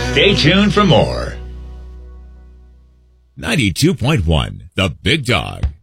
Stay tuned for more. 92.1, The Big Dog.